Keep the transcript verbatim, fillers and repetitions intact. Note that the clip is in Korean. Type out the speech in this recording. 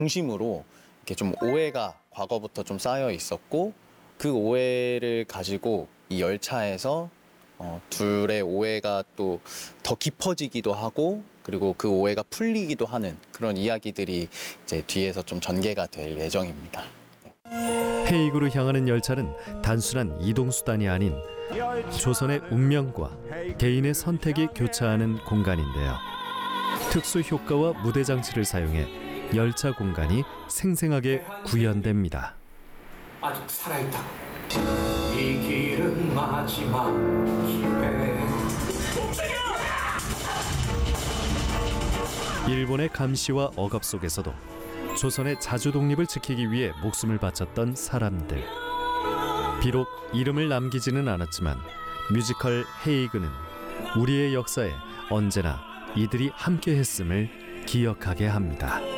중심으로 이렇게 좀 오해가 과거부터 좀 쌓여 있었고 그 오해를 가지고 이 열차에서 어, 둘의 오해가 또 더 깊어지기도 하고 그리고 그 오해가 풀리기도 하는 그런 이야기들이 이제 뒤에서 좀 전개가 될 예정입니다. 헤이그로 향하는 열차는 단순한 이동수단이 아닌 조선의 운명과 개인의 선택이 교차하는 공간인데요. 특수 효과와 무대 장치를 사용해 열차 공간이 생생하게 구현됩니다. 아직 살아있다. 이 길은 마지막 기회. 일본의 감시와 억압 속에서도 조선의 자주 독립을 지키기 위해 목숨을 바쳤던 사람들. 비록 이름을 남기지는 않았지만 뮤지컬 헤이그는 우리의 역사에 언제나 이들이 함께했음을 기억하게 합니다.